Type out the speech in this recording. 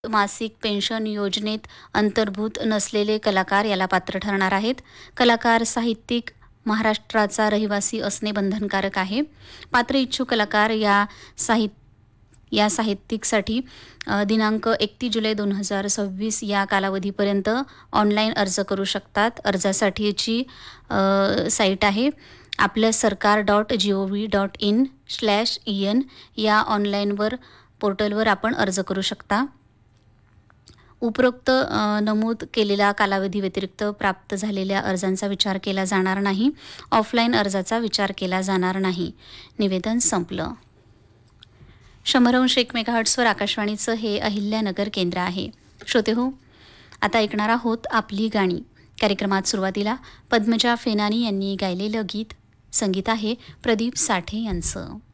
मासिक पेन्शन योजनेत अंतर्भूत नसलेले कलाकार याला पात्र ठरणार आहेत. कलाकार साहित्यिक महाराष्ट्राचा रहिवासी असणे बंधनकारक आहे. पात्र इच्छुक कलाकार या साहित्यिकसाठी दिनांक 31 जुलै 2026 या कालावधीपर्यंत ऑनलाईन अर्ज करू शकतात. अर्जासाठीची साईट आहे आपल्या sarkar.gov.in/en या ऑनलाईनवर पोर्टलवर आपण अर्ज करू शकता. उपरोक्त नमूद केलेल्या कालावधी व्यतिरिक्त प्राप्त झालेल्या अर्जांचा विचार केला जाणार नाही. ऑफलाईन अर्जाचा विचार केला जाणार नाही. निवेदन संपलं. 100.1 मेगाहर्ट्झवर आकाशवाणीचं हे अहिल्यानगर केंद्र आहे. श्रोते हो, आता ऐकणार आहोत आपली गाणी. कार्यक्रमात सुरुवातीला पद्मजा फेनानी यांनी गायलेलं गीत. संगीत आहे प्रदीप साठे यांचं.